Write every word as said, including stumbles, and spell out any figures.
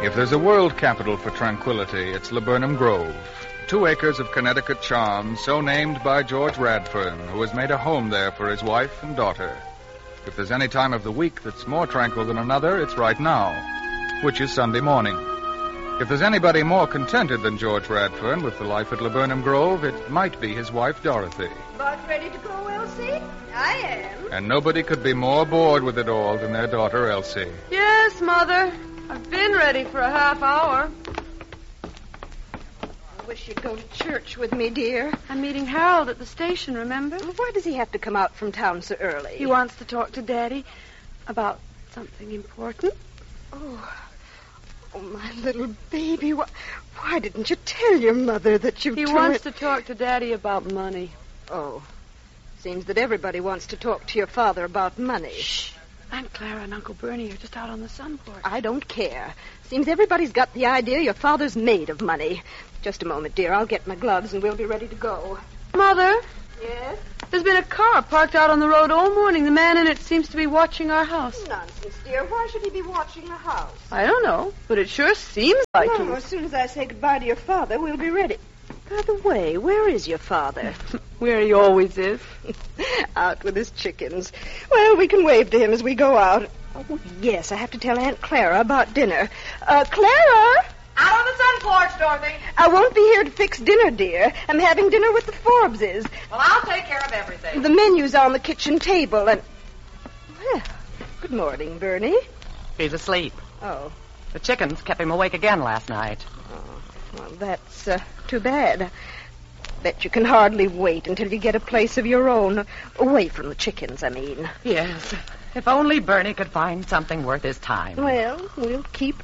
If there's a world capital for tranquility, it's Laburnum Grove. Two acres of Connecticut charm, so named by George Radfern, who has made a home there for his wife and daughter. If there's any time of the week that's more tranquil than another, it's right now, which is Sunday morning. If there's anybody more contented than George Radfern with the life at Laburnum Grove, it might be his wife, Dorothy. About ready to go, Elsie? I am. And nobody could be more bored with it all than their daughter, Elsie. Yes, Mother. I've been ready for a half hour. I wish you'd go to church with me, dear. I'm meeting Harold at the station, remember? Why does he have to come out from town so early? He wants to talk to Daddy about something important. Oh, oh my little baby. Why, why didn't you tell your mother that you... He wants to talk to Daddy about money. Oh, seems that everybody wants to talk to your father about money. Shh. Aunt Clara and Uncle Bernie are just out on the sun porch. I don't care. Seems everybody's got the idea your father's made of money. Just a moment, dear. I'll get my gloves and we'll be ready to go. Mother? Yes? There's been a car parked out on the road all morning. The man in it seems to be watching our house. Nonsense, dear. Why should he be watching the house? I don't know, but it sure seems like No, he... as soon as I say goodbye to your father, we'll be ready. By the way, where is your father? Where he always is. Out with his chickens. Well, we can wave to him as we go out. Oh, yes, I have to tell Aunt Clara about dinner. Uh, Clara! Out on the sun porch, Dorothy. I won't be here to fix dinner, dear. I'm having dinner with the Forbeses. Well, I'll take care of everything. The menu's on the kitchen table, and... Well, good morning, Bernie. He's asleep. Oh. The chickens kept him awake again last night. Oh, well, that's uh, too bad. Bet you can hardly wait until you get a place of your own. Away from the chickens, I mean. Yes. If only Bernie could find something worth his time. Well, we'll keep